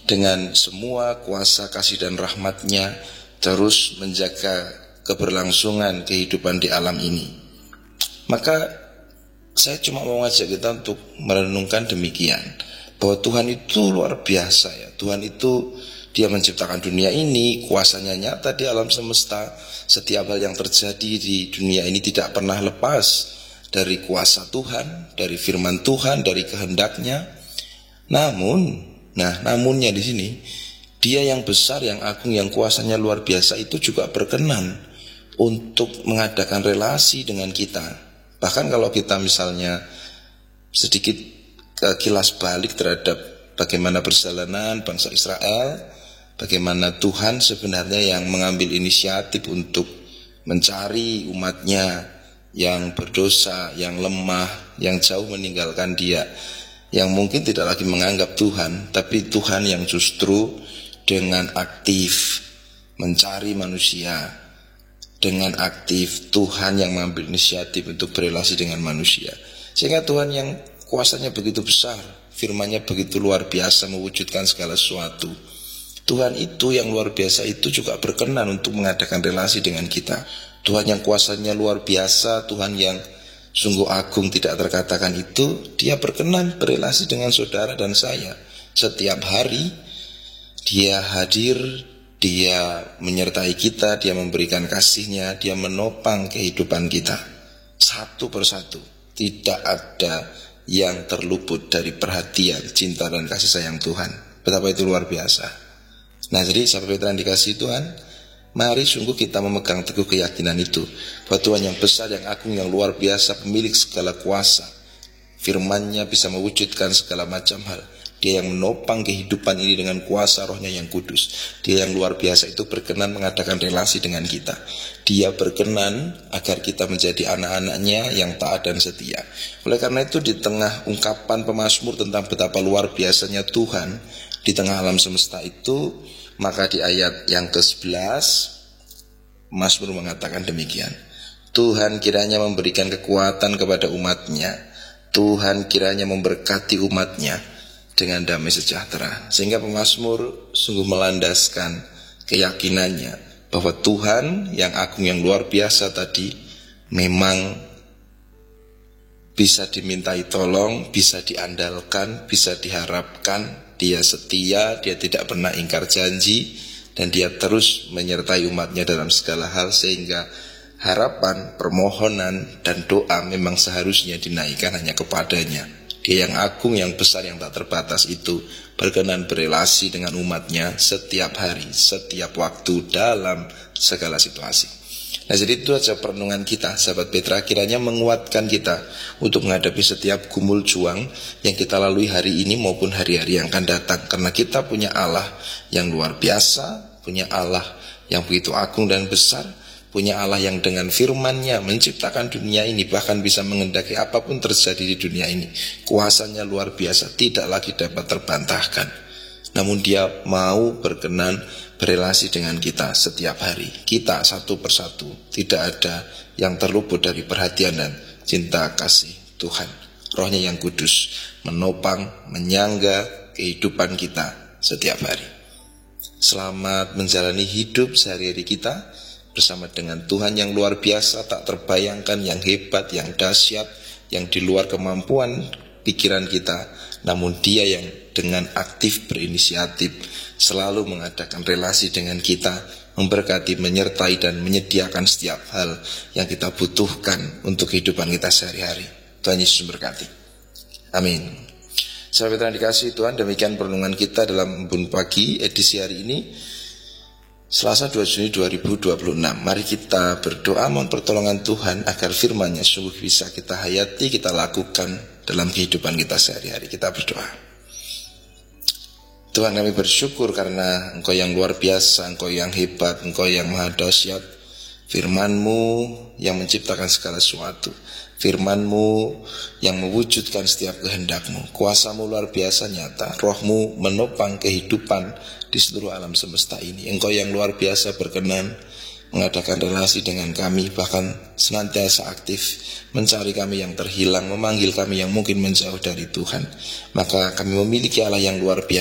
dengan semua kuasa kasih dan rahmat-Nya terus menjaga keberlangsungan kehidupan di alam ini. Maka saya cuma mau ngajak kita untuk merenungkan demikian, bahwa Tuhan itu luar biasa ya. Tuhan itu Dia menciptakan dunia ini, kuasanya nyata di alam semesta. Setiap hal yang terjadi di dunia ini tidak pernah lepas dari kuasa Tuhan, dari firman Tuhan, dari kehendak-Nya. Namunnya di sini, Dia yang besar, yang agung, yang kuasanya luar biasa itu juga berkenan untuk mengadakan relasi dengan kita. Bahkan kalau kita misalnya sedikit kilas balik terhadap bagaimana perjalanan bangsa Israel, bagaimana Tuhan sebenarnya yang mengambil inisiatif untuk mencari umat-Nya yang berdosa, yang lemah, yang jauh meninggalkan Dia, yang mungkin tidak lagi menganggap Tuhan, tapi Tuhan yang justru dengan aktif mencari manusia. Dengan aktif Tuhan yang mengambil inisiatif untuk berelasi dengan manusia. Sehingga Tuhan yang kuasanya begitu besar, firman-Nya begitu luar biasa mewujudkan segala sesuatu. Tuhan itu yang luar biasa itu juga berkenan untuk mengadakan relasi dengan kita. Tuhan yang kuasanya luar biasa, Tuhan yang sungguh agung tidak terkatakan itu, Dia berkenan berelasi dengan saudara dan saya. Setiap hari Dia hadir, Dia menyertai kita, Dia memberikan kasih-Nya, Dia menopang kehidupan kita satu persatu. Tidak ada yang terluput dari perhatian, cinta dan kasih sayang Tuhan. Betapa itu luar biasa. Nah, jadi sahabat Petra yang dikasihi Tuhan, mari sungguh kita memegang teguh keyakinan itu, bahwa Tuhan yang besar, yang agung, yang luar biasa, pemilik segala kuasa, firman-Nya bisa mewujudkan segala macam hal. Dia yang menopang kehidupan ini dengan kuasa Roh-Nya yang kudus. Dia yang luar biasa itu berkenan mengadakan relasi dengan kita. Dia berkenan agar kita menjadi anak-anak-Nya yang taat dan setia. Oleh karena itu, di tengah ungkapan pemazmur tentang betapa luar biasanya Tuhan di tengah alam semesta itu, maka di ayat yang ke-11 Mazmur mengatakan demikian: Tuhan kiranya memberikan kekuatan kepada umat-Nya, Tuhan kiranya memberkati umat-Nya dengan damai sejahtera. Sehingga pemazmur sungguh melandaskan keyakinannya bahwa Tuhan yang agung, yang luar biasa tadi memang bisa dimintai tolong, bisa diandalkan, bisa diharapkan. Dia setia, Dia tidak pernah ingkar janji, dan Dia terus menyertai umat-Nya dalam segala hal. Sehingga harapan, permohonan, dan doa memang seharusnya dinaikkan hanya kepada-Nya. Dia yang agung, yang besar, yang tak terbatas itu berkenan berelasi dengan umat-Nya setiap hari, setiap waktu, dalam segala situasi. Nah, jadi itu saja perenungan kita, sahabat Petra, kiranya menguatkan kita untuk menghadapi setiap gumul juang yang kita lalui hari ini maupun hari-hari yang akan datang. Karena kita punya Allah yang luar biasa, punya Allah yang begitu agung dan besar, punya Allah yang dengan firman-Nya menciptakan dunia ini, bahkan bisa mengendaki apapun terjadi di dunia ini. Kuasanya luar biasa, tidak lagi dapat terbantahkan. Namun Dia mau berkenan berelasi dengan kita setiap hari. Kita satu persatu, tidak ada yang terluput dari perhatian dan cinta kasih Tuhan. Roh-Nya yang kudus menopang, menyangga kehidupan kita setiap hari. Selamat menjalani hidup sehari-hari kita bersama dengan Tuhan yang luar biasa, tak terbayangkan, yang hebat, yang dahsyat, yang di luar kemampuan pikiran kita. Namun Dia yang dengan aktif berinisiatif selalu mengadakan relasi dengan kita, memberkati, menyertai, dan menyediakan setiap hal yang kita butuhkan untuk kehidupan kita sehari-hari. Tuhan Yesus memberkati. Amin. Sahabat yang dikasihi Tuhan, demikian perenungan kita dalam Embun Pagi edisi hari ini, Selasa 2 Juni 2026. Mari kita berdoa mohon pertolongan Tuhan agar firman-Nya sungguh bisa kita hayati, kita lakukan dalam kehidupan kita sehari-hari. Kita berdoa. Tuhan, kami bersyukur karena Engkau yang luar biasa, Engkau yang hebat, Engkau yang maha dahsyat. Firman-Mu yang menciptakan segala sesuatu, firman-Mu yang mewujudkan setiap kehendak-Mu. Kuasa-Mu luar biasa nyata, Roh-Mu menopang kehidupan di seluruh alam semesta ini. Engkau yang luar biasa berkenan mengadakan relasi dengan kami, bahkan senantiasa aktif mencari kami yang terhilang, memanggil kami yang mungkin menjauh dari Tuhan. Maka kami memiliki Allah yang luar biasa.